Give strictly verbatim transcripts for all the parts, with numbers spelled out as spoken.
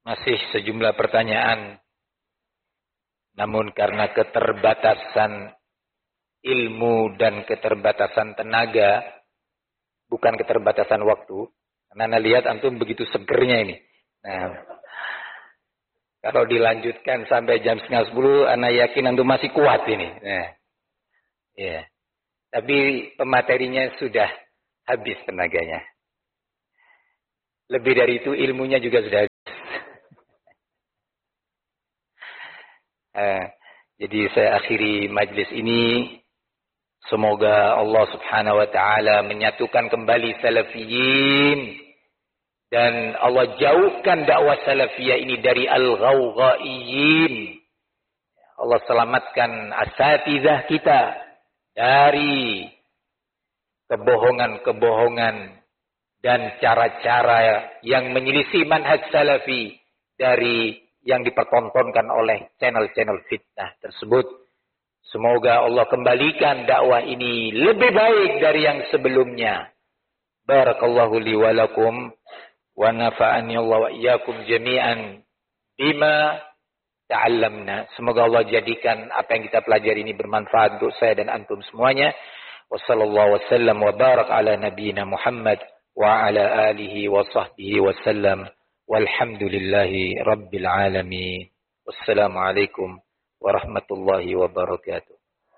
Masih sejumlah pertanyaan. Namun karena keterbatasan ilmu dan keterbatasan tenaga, bukan keterbatasan waktu. Karena Anda lihat antum begitu segernya ini. Nah, kalau dilanjutkan sampai jam setengah sepuluh, Anda yakin antum masih kuat ini. Nah, ya. Tapi pematerinya sudah habis tenaganya. Lebih dari itu ilmunya juga sudah habis. Uh, jadi saya akhiri majlis ini. Semoga Allah subhanahu wa ta'ala menyatukan kembali salafiyin. Dan Allah jauhkan dakwah salafiyah ini dari al-ghawghaiyin. Allah selamatkan asatidzah kita dari kebohongan-kebohongan dan cara-cara yang menyelisih manhaj salafi dari yang dipertontonkan oleh channel-channel fitnah tersebut. Semoga Allah kembalikan dakwah ini lebih baik dari yang sebelumnya. Barakallahu li wa lakum wa nafa'ani Allah wa iyyakum jami'an bima ta'allamna. Semoga Allah jadikan apa yang kita pelajari ini bermanfaat untuk saya dan antum semuanya. Wassallallahu wasallam wa barak ala nabiyyina Muhammad wa ala alihi wa sahbihi wasallam. Walhamdulillahi rabbil alamin. Wassalamualaikum warahmatullahi wabarakatuh.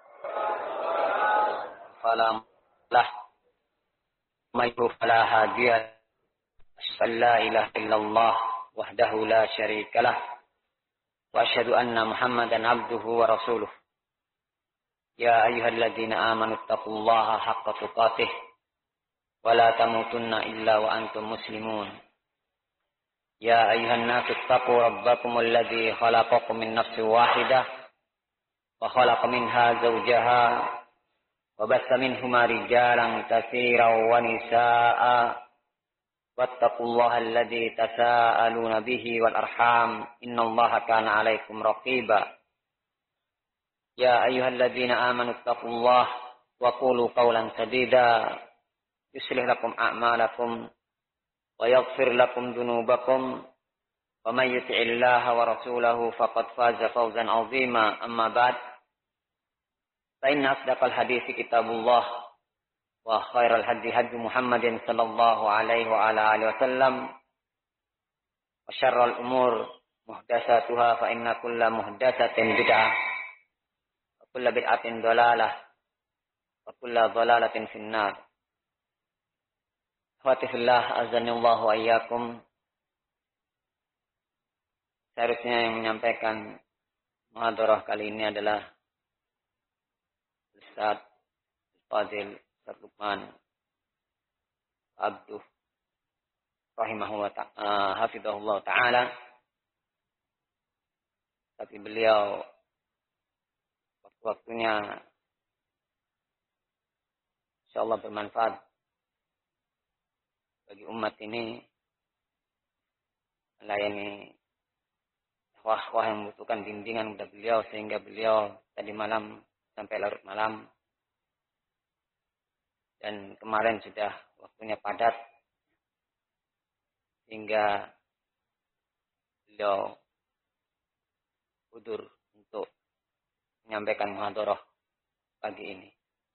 Falam lah mayyu fala hadiya la ilaha illallah wahdahu la syarikalah wa asyhadu anna Muhammadan abduhu wa rasuluh. Ya ayyuhalladzina amanu taqullaha haqqa tuqatih wa la tamutunna illa wa antum muslimun. Ya ayyuhan nasu taqu rabbakumul ladzi khalaqakum min nafsin wahidah wa khalaqa minha zawjaha wa bassa minhuma rijalan katsiran wa nisaa'a wattaqullaha alladzi tasaaluna bihi wal arham innallaha kana 'alaikum raqiba. Ya ayyuhalladzina amanu taqullaha wa qulu qawlan sadida yuslih lakum a'malakum wa yaghfir lakum dhunubakum wa may yuti'illaha wa rasulahu faqad faza fawzan 'azima. Amma ba'd, fa inna asdaqal hadithi kitabullah wa khairal hadi hadi Muhammadin sallallahu alaihi wa ala alihi wasallam wa syarrul umur muhdatsatuha fa inna kulla muhdatsatin bid'ah wa kulla bid'atin dhalalah wa kulla dhalalatin finnar. Fatihillah azanillahu wa iyyakum. Seharusnya yang menyampaikan muhadarah kali ini adalah Ustaz Fadil Lukman Abduh rahimahullah ta'ala, hafizahullah ta'ala. Tapi beliau waktu-waktunya insyaallah bermanfaat bagi umat ini, melayani wah-wah yang membutuhkan bimbingan kepada beliau, sehingga beliau tadi malam sampai larut malam, dan kemarin sudah waktunya padat sehingga beliau udur untuk menyampaikan muhadarah pagi ini.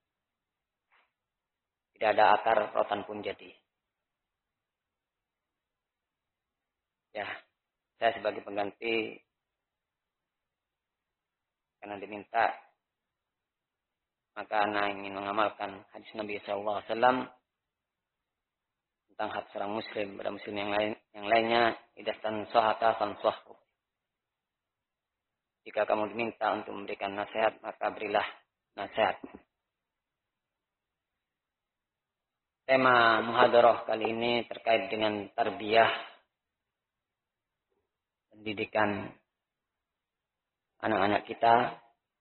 Tidak ada akar rotan pun jadi. Ya, saya sebagai pengganti karena diminta, maka ana ingin mengamalkan hadis Nabi sallallahu alaihi wasallam tentang hak seorang muslim pada muslim yang lain yang lainnya, idastan sahata fansahhu. Jika kamu diminta untuk memberikan nasihat, maka berilah nasihat. Tema muhadarah kali ini terkait dengan tarbiyah, pendidikan anak-anak kita.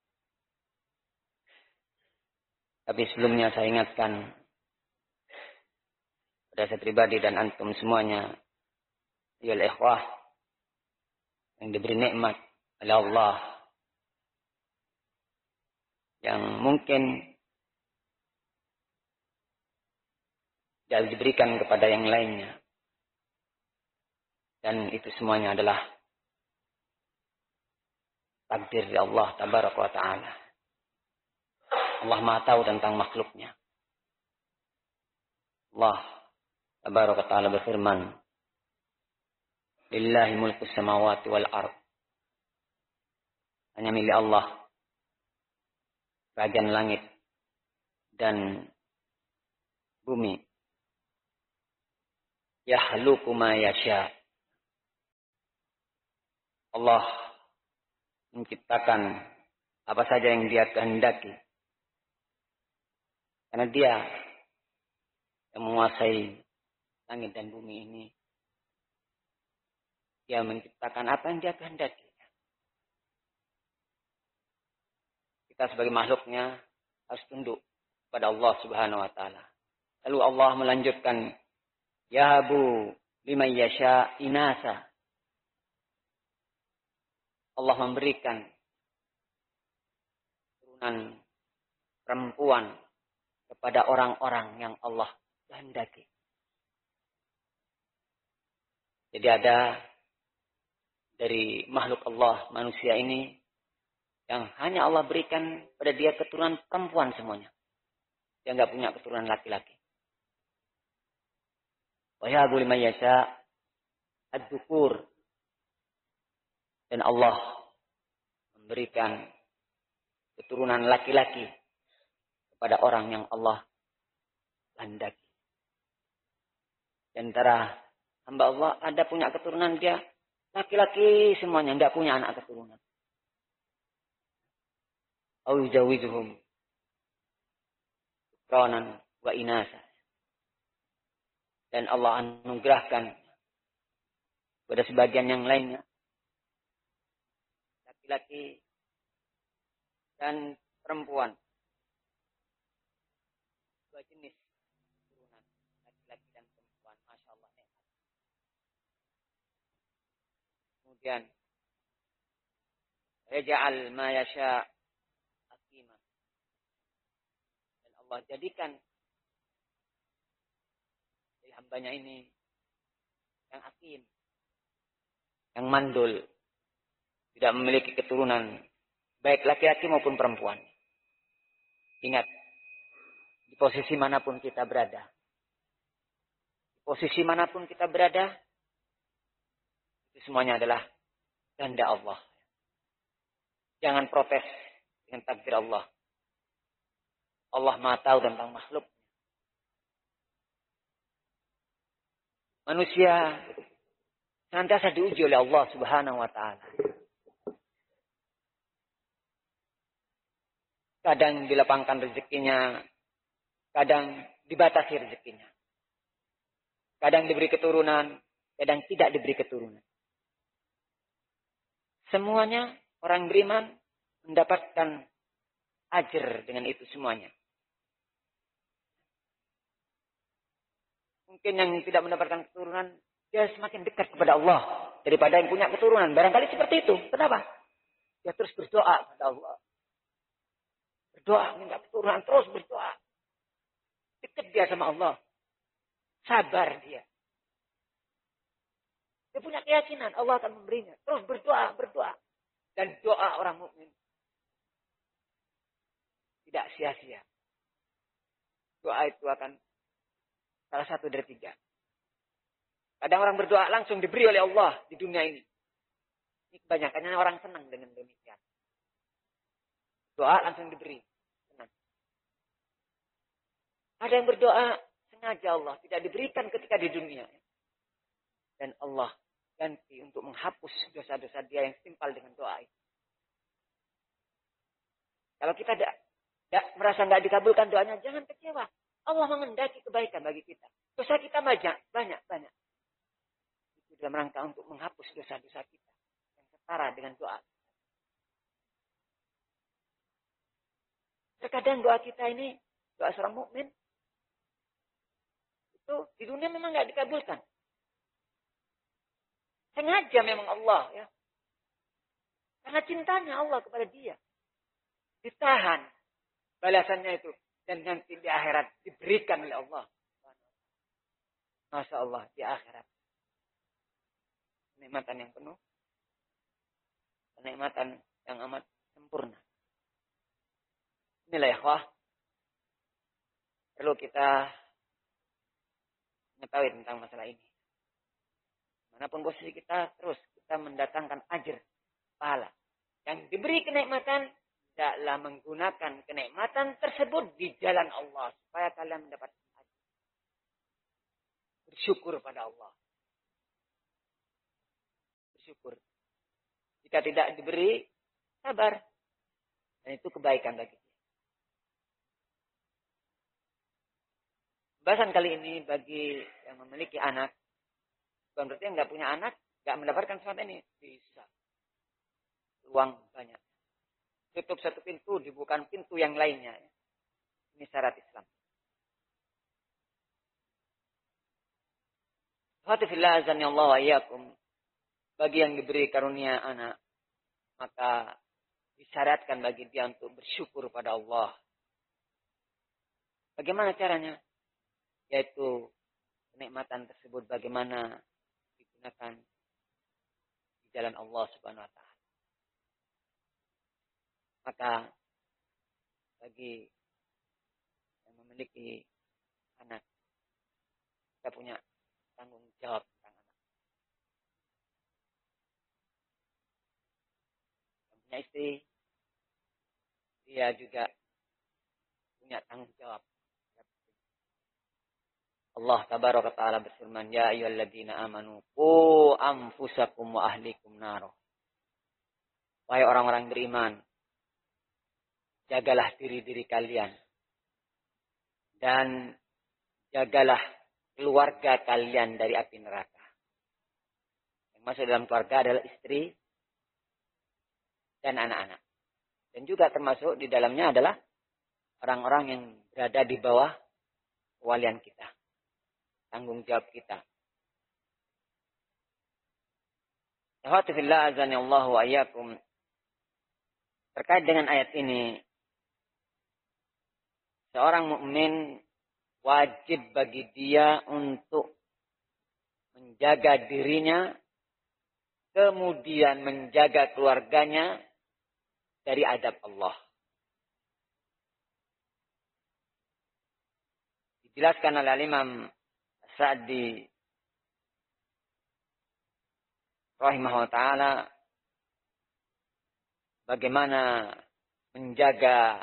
Tapi sebelumnya saya ingatkan pada saya pribadi dan antum semuanya, ya ikhwah, yang diberi nikmat oleh Allah, yang mungkin tidak diberikan kepada yang lainnya. Dan itu semuanya adalah takdir dari Allah Tabaraka wa Ta'ala. Allah Maha tahu tentang makhluknya. Allah Tabaraka wa Ta'ala berfirman, Lillahi mulku samawati wal ard. Hanya milik Allah kerajaan langit dan bumi. Yahluku ma yasha. Allah menciptakan apa saja yang dia kehendaki. Karena dia yang menguasai langit dan bumi ini. Dia menciptakan apa yang dia kehendaki. Kita sebagai makhluknya harus tunduk kepada Allah Subhanahu wa Ta'ala. Lalu Allah melanjutkan, Yahabu liman yasha inasa. Allah memberikan turunan perempuan kepada orang-orang yang Allah kehendaki. Jadi ada dari makhluk Allah, manusia ini, yang hanya Allah berikan pada dia keturunan perempuan semuanya. Dia nggak punya keturunan laki-laki. Wa yahabu liman yasha ad-dukur. Dan Allah memberikan keturunan laki-laki kepada orang yang Allah kehendaki. Di antara hamba Allah ada punya keturunan dia laki-laki semuanya, tidak punya anak keturunan. Au yujawizuhum quranan wa inasa. Dan Allah anugerahkan pada sebagian yang lainnya laki-laki dan perempuan. Dua jenis keturunan, laki-laki dan perempuan. Masya Allah. Kemudian, Reja'al ma yasha akima. Dan Allah jadikan dari hambanya ini yang akim, yang mandul, tidak memiliki keturunan, baik laki-laki maupun perempuan. Ingat, di posisi manapun kita berada, di posisi manapun kita berada, itu semuanya adalah kehendak Allah. Jangan protes dengan takdir Allah. Allah Maha tahu tentang makhluk. Manusia senantiasa diuji oleh Allah Subhanahu wa Ta'ala. Kadang dilapangkan rezekinya, kadang dibatasi rezekinya. Kadang diberi keturunan, kadang tidak diberi keturunan. Semuanya orang beriman mendapatkan ajar dengan itu semuanya. Mungkin yang tidak mendapatkan keturunan, dia semakin dekat kepada Allah daripada yang punya keturunan. Barangkali seperti itu. Kenapa? Dia terus berdoa kepada Allah. Berdoa, minta keturunan, terus berdoa. Dekat dia sama Allah. Sabar dia. Dia punya keyakinan Allah akan memberinya. Terus berdoa, berdoa. Dan doa orang mukmin tidak sia-sia. Doa itu akan salah satu dari tiga. Kadang orang berdoa langsung diberi oleh Allah di dunia ini. Ini kebanyakannya orang senang dengan demikian. Doa langsung diberi. Senang. Ada yang berdoa sengaja Allah tidak diberikan ketika di dunia. Dan Allah ganti untuk menghapus dosa-dosa dia yang setimpal dengan doa itu. Kalau kita tidak, tidak merasa tidak dikabulkan doanya, jangan kecewa. Allah mengendaki kebaikan bagi kita. Dosa kita banyak, banyak, banyak. Itu dalam rangka untuk menghapus dosa-dosa kita yang setara dengan doa. Terkadang doa kita ini, doa seorang mukmin itu di dunia memang tidak dikabulkan. Sengaja memang Allah ya. Karena cintanya Allah kepada dia. Ditahan balasannya itu. Dan nanti di akhirat diberikan oleh Allah. Masya Allah di akhirat. kenikmatan yang penuh, kenikmatan yang amat sempurna. Inilah ya ikhwah, perlu kita mengetahui tentang masalah ini. Manapun posisi kita, terus kita mendatangkan ajr, pahala. Yang diberi kenikmatan, tidaklah menggunakan kenikmatan tersebut di jalan Allah. Supaya kalian mendapat ajr. Bersyukur pada Allah. Bersyukur. Jika tidak diberi, sabar. Dan itu kebaikan bagi dia. Bahasan kali ini bagi yang memiliki anak. Bukan berarti yang nggak punya anak, nggak mendapatkan sesuatu ini. Bisa. Uang banyak. Tutup satu pintu, dibuka pintu yang lainnya. Ini syarat Islam. Alhamdulillah azan ya Allah wa iyyakum. Bagi yang diberi karunia anak, maka disyaratkan bagi dia untuk bersyukur pada Allah. Bagaimana caranya? Yaitu kenikmatan tersebut bagaimana digunakan di jalan Allah Subhanahu wa taala. Maka bagi yang memiliki anak, kita punya tanggung jawab tentang anak. Yang punya istri, dia juga punya tanggung jawab. Allah tabaraka ta'ala berfirman, ya ayyuhalladzina amanu qu anfusakum wa ahlikum naro. Wahai orang-orang beriman, jagalah diri-diri kalian dan jagalah keluarga kalian dari api neraka. Yang masuk dalam keluarga adalah istri dan anak-anak. Dan juga termasuk di dalamnya adalah orang-orang yang berada di bawah kewalian kita. Tanggung jawab kita. Alhamdulillah azani Allah wa iyyakum. Terkait dengan ayat ini, seorang mukmin wajib bagi dia untuk menjaga dirinya, kemudian menjaga keluarganya dari adab Allah. Dijelaskan oleh Imam Sa'di rahimahullah ta'ala bagaimana menjaga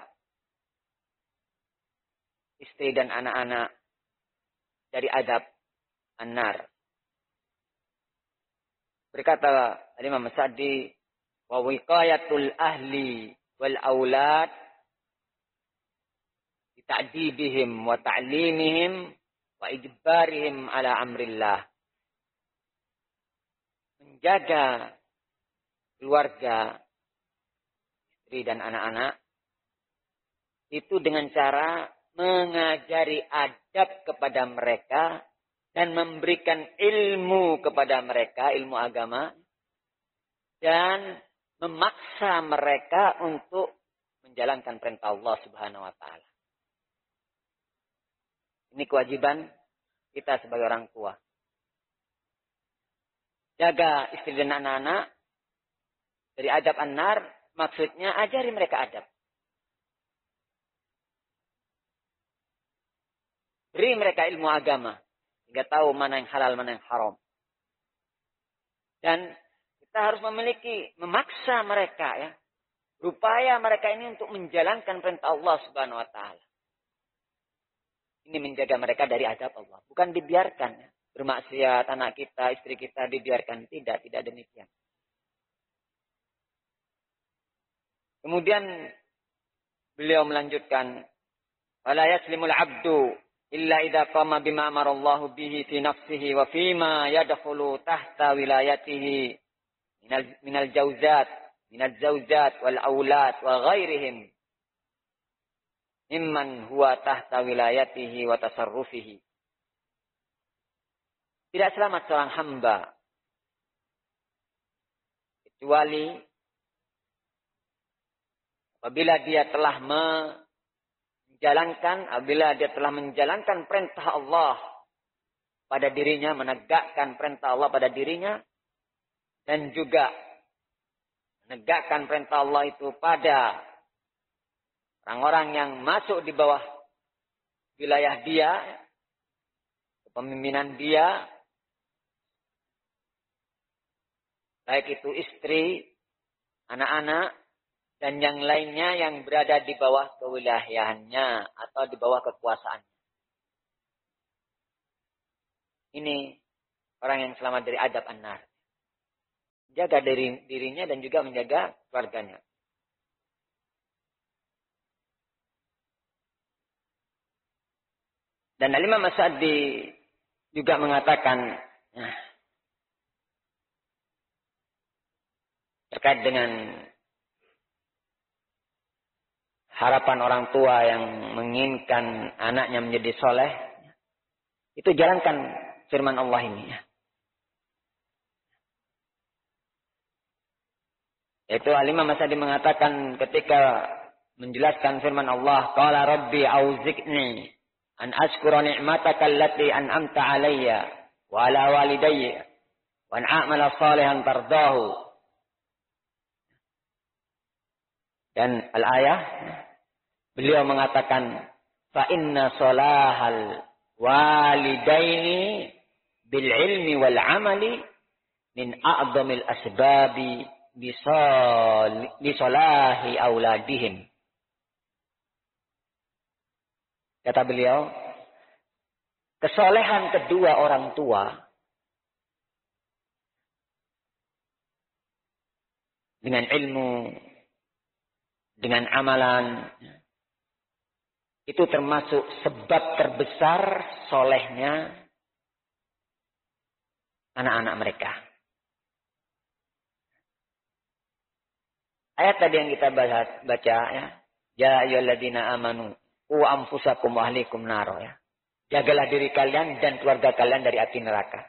istri dan anak-anak dari adab an-nar. Berkata Imam Sa'di, wa wiqayatul ahli wal aulad bi ta'dibihim wa ta'limihim wa ijbarihim ala amrillah. Menjaga keluarga, istri dan anak-anak itu dengan cara mengajari adab kepada mereka dan memberikan ilmu kepada mereka, ilmu agama, dan memaksa mereka untuk menjalankan perintah Allah Subhanahu wa taala. Ini kewajiban kita sebagai orang tua. Jaga istri dan anak-anak dari adab an-nar, maksudnya ajari mereka adab. Beri mereka ilmu agama, sehingga tahu mana yang halal, mana yang haram. Dan kita harus memiliki, memaksa mereka ya. Berupaya mereka ini untuk menjalankan perintah Allah Subhanahu wa taala. Ini menjaga mereka dari adab Allah. Bukan dibiarkan. Ya. Bermaksiat anak kita, istri kita dibiarkan. Tidak, tidak demikian. Kemudian beliau melanjutkan. Wala yaslimul abdu illa idha qama bima amarallahu bihi fi nafsihi wa fima yadkhulu tahta wilayatihi minal, minal jawzat, minal zawjat wal aulad wa ghairihim. Imman huwa tahta wilayatihi wa tasarrufihi. Tidak selamat seorang hamba kecuali apabila dia telah menjalankan, apabila dia telah menjalankan perintah Allah pada dirinya, menegakkan perintah Allah pada dirinya, dan juga menegakkan perintah Allah itu pada orang-orang yang masuk di bawah wilayah dia, kepemimpinan dia, baik itu istri, anak-anak, dan yang lainnya yang berada di bawah kewilayahannya atau di bawah kekuasaannya. Ini orang yang selamat dari adab an-nar. Jaga diri, dirinya dan juga menjaga keluarganya. Dan Al-Imam As-Sa'di juga mengatakan nah, terkait dengan harapan orang tua yang menginginkan anaknya menjadi soleh, itu jalankan firman Allah ini. Yaitu Al-Imam As-Sa'di mengatakan ketika menjelaskan firman Allah, qala rabbi auzi'ni an ashkura ni'mataka allati an'amta 'alayya wa 'ala walidayya wa an a'mala salihan tardahu. Dan al-ayah beliau mengatakan fa inna salahal walidaini bil ilmi wal amali min a'dhamil asbabi bisalahi auladihim. Kata beliau, kesolehan kedua orang tua dengan ilmu, dengan amalan, itu termasuk sebab terbesar solehnya anak-anak mereka. Ayat tadi yang kita baca ya, ya ayyuhalladzina amanu qu anfusakum wa ahlikum naro ya. Jagalah diri kalian dan keluarga kalian dari api neraka.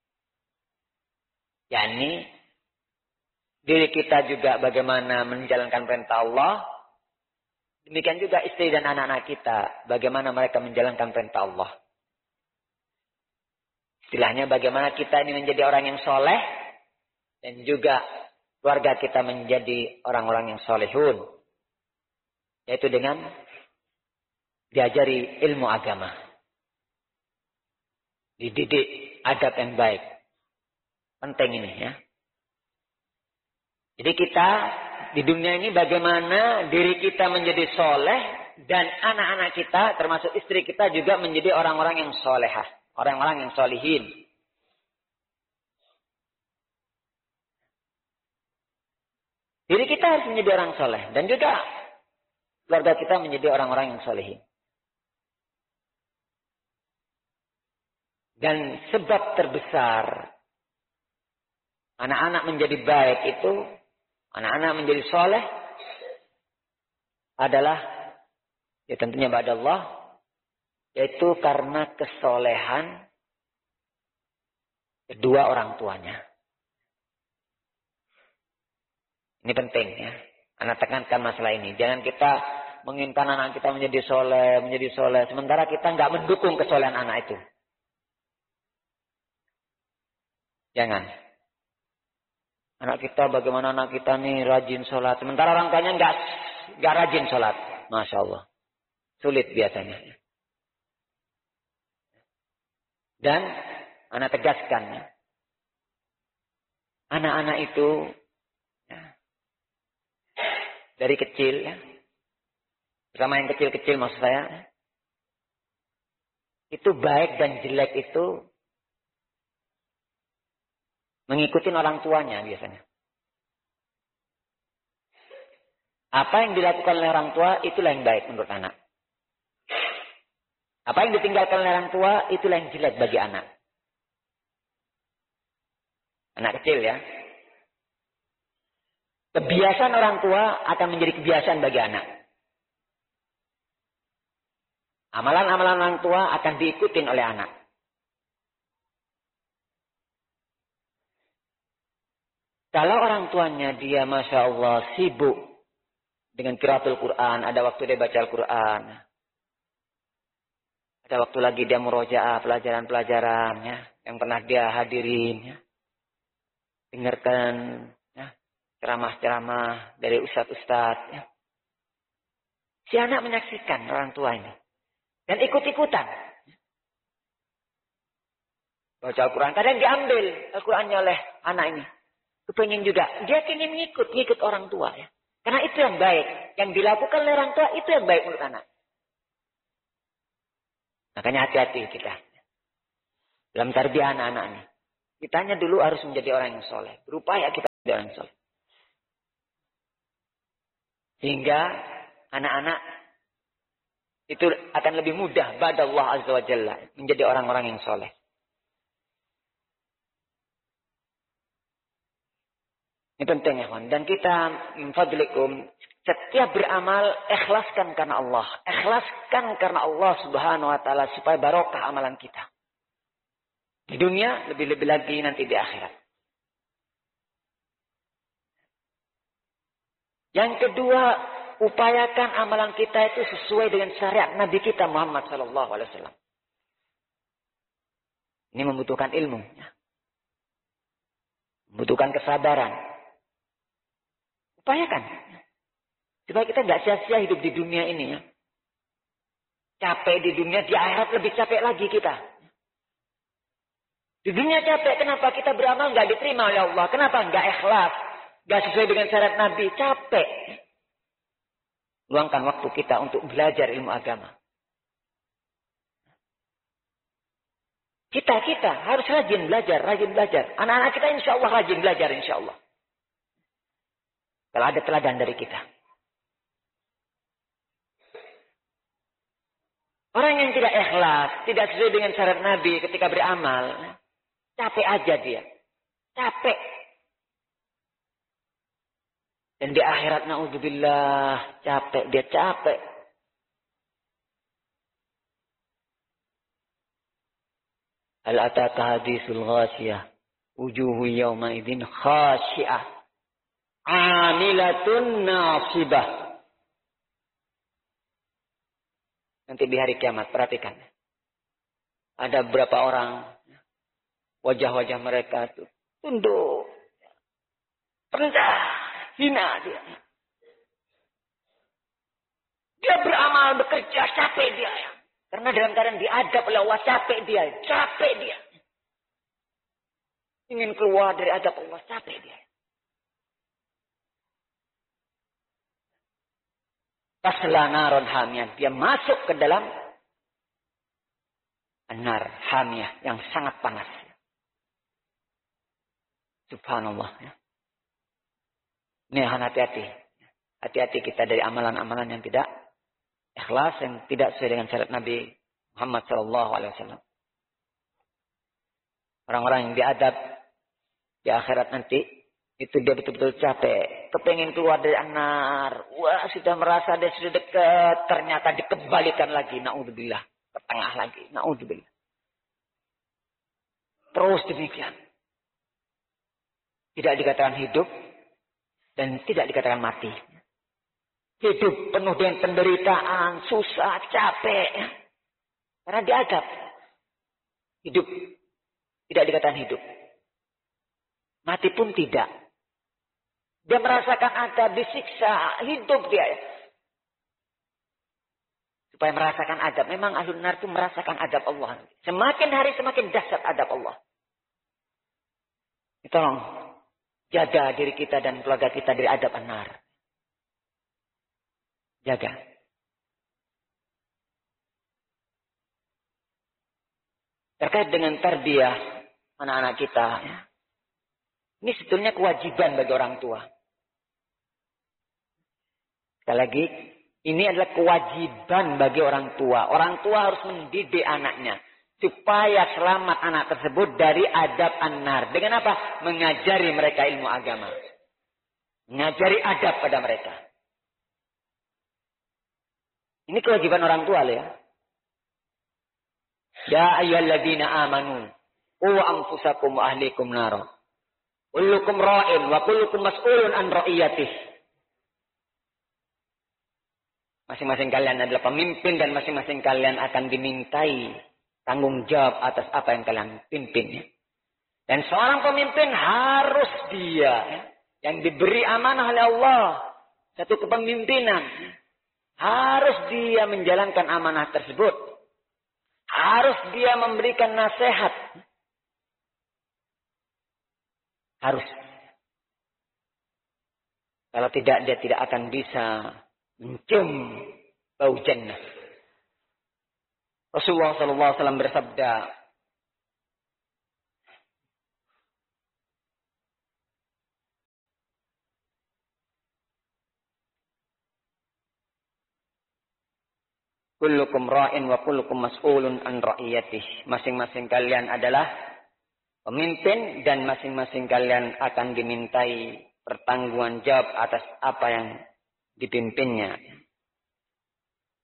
yakni diri kita juga bagaimana menjalankan perintah Allah. Demikian juga istri dan anak-anak kita, bagaimana mereka menjalankan perintah Allah. Istilahnya bagaimana kita ini menjadi orang yang soleh, dan juga keluarga kita menjadi orang-orang yang solehun. Yaitu dengan diajari ilmu agama. Dididik adab yang baik. Penting ini ya. Jadi kita di dunia ini bagaimana diri kita menjadi soleh dan anak-anak kita termasuk istri kita juga menjadi orang-orang yang solehah. Orang-orang yang solihin. Diri kita harus menjadi orang soleh. Dan juga keluarga kita menjadi orang-orang yang solihin. Dan sebab terbesar anak-anak menjadi baik itu, anak-anak menjadi soleh adalah ya tentunya ba'da Allah, yaitu karena kesolehan kedua orang tuanya. Ini penting ya. Anak tekankan masalah ini. Jangan kita menginginkan anak kita menjadi soleh, menjadi soleh, sementara kita nggak mendukung kesolehan anak itu. Jangan. Anak kita bagaimana anak kita nih rajin sholat. Sementara orang tuanya nggak nggak rajin sholat. Masya Allah. Sulit biasanya. Dan anak tegaskan. Ya. Anak-anak itu ya, dari kecil. Ya, terutama yang kecil-kecil maksud saya. Ya, itu baik dan jelek itu mengikuti orang tuanya biasanya. Apa yang dilakukan oleh orang tua, itulah yang baik menurut anak. Apa yang ditinggalkan oleh orang tua, itulah yang jelek bagi anak. Anak kecil ya. Kebiasaan orang tua akan menjadi kebiasaan bagi anak. Amalan-amalan orang tua akan diikutin oleh anak. Kalau orang tuanya dia Masya Allah sibuk dengan qiraatul Quran. Ada waktu dia baca Al-Quran. Ada waktu lagi dia murojaah pelajaran-pelajaran ya, yang pernah dia hadirin. Ya. dengarkan ya, ceramah-ceramah dari ustadz-ustadz. Ya. Si anak menyaksikan orang tua ini. Dan ikut-ikutan. Baca Al-Quran. Kadang diambil Al-Qurannya oleh anak ini. Kepengen juga. Dia ingin ngikut. Ngikut orang tua. Ya. Karena itu yang baik. Yang dilakukan oleh orang tua itu yang baik menurut anak. Makanya hati-hati kita. Dalam tarbiyah anak-anak ini. Kitanya dulu harus menjadi orang yang soleh. Berupaya kita menjadi orang yang soleh. Sehingga anak-anak itu akan lebih mudah pada Allah Azza wa Jalla. Menjadi orang-orang yang soleh. Ini penting ya kawan. Dan kita minfadlikum. Setiap beramal ikhlaskan karena Allah. Ikhlaskan karena Allah Subhanahu wa Ta'ala. Supaya barokah amalan kita. Di dunia, lebih-lebih lagi nanti di akhirat. Yang kedua, upayakan amalan kita itu sesuai dengan syariat Nabi kita Muhammad Sallallahu Alaihi Wasallam. Ini membutuhkan ilmu. Membutuhkan kesabaran. Upayakan. Supaya kita nggak sia-sia hidup di dunia ini. Ya. Capek di dunia, di akhirat lebih capek lagi kita. Di dunia capek, kenapa kita beramal nggak diterima oleh Allah? Kenapa nggak ikhlas? Nggak sesuai dengan syarat Nabi, capek. Luangkan waktu kita untuk belajar ilmu agama. Kita, kita harus rajin belajar, rajin belajar. Anak-anak kita insya Allah rajin belajar, insya Allah. Kalau ada teladan dari kita. Orang yang tidak ikhlas, tidak sesuai dengan syarat Nabi ketika beramal, capek aja dia. Capek. Dan di akhirat na'udzubillah. Capek. Dia capek. Hal ataka hadisul ghasiyah. Wujuhu yawma idhin khasyi'ah. Amilatun nasibah. Nanti di hari kiamat. Perhatikan. Ada beberapa orang. Wajah-wajah mereka itu tunduk. Rendah. Hina dia. Dia beramal, bekerja, capek dia. Karena dalam keadaan diadab oleh Allah, capek dia. Capek dia. Ingin keluar dari adab Allah, capek dia. Tasla naron hamiyah. Dia masuk ke dalam nar hamiyah yang sangat panas. Subhanallah. Ya. Ini hati-hati. Hati-hati kita dari amalan-amalan yang tidak ikhlas, yang tidak sesuai dengan syariat Nabi Muhammad Sallallahu Alaihi Wasallam. Orang-orang yang diadab di akhirat nanti, itu dia betul-betul capek. Kepengen keluar dari anar. Wah, sudah merasa dia sudah dekat. Ternyata dikembalikan lagi. Na'udzubillah. Ke tengah lagi. Na'udzubillah. Terus demikian. Tidak dikatakan hidup. Dan tidak dikatakan mati. Hidup penuh dengan penderitaan. Susah, capek. Karena diadab. Hidup. Tidak dikatakan hidup. Mati pun tidak. Dia merasakan adab, disiksa, hidup dia. Supaya merasakan adab. Memang ahlun nar itu merasakan adab Allah. Semakin hari semakin dahsyat adab Allah. Tolong jaga diri kita dan keluarga kita dari adab an-nar. Jaga. Terkait dengan tarbiyah anak-anak kita. Ini sebetulnya kewajiban bagi orang tua. Sekali lagi, ini adalah kewajiban bagi orang tua. Orang tua harus mendidik anaknya. Supaya selamat anak tersebut dari adab an-nar. Dengan apa? Mengajari mereka ilmu agama. Mengajari adab pada mereka. Ini kewajiban orang tua loh ya. Ya ayyuhalladzina amanu. Qu anfusakum wa ahlikum naro. Kullukum ra'in wa kullukum mas'ulun an ra'iyatih. Masing-masing kalian adalah pemimpin dan masing-masing kalian akan dimintai tanggung jawab atas apa yang kalian pimpin. Dan seorang pemimpin harus dia yang diberi amanah oleh Allah, satu kepemimpinan, harus dia menjalankan amanah tersebut. Harus dia memberikan nasihat. Harus. Kalau tidak, dia tidak akan bisa mencium bau jannah. Rasulullah sallallahu alaihi wasallam bersabda, kullukum ra'in wa kullukum mas'ulun an ra'iyatih. Masing-masing kalian adalah pemimpin dan masing-masing kalian akan dimintai pertanggungan jawab atas apa yang dipimpinnya.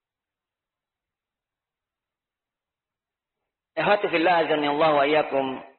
Ihwati fillah azanillahu wa iyyakum.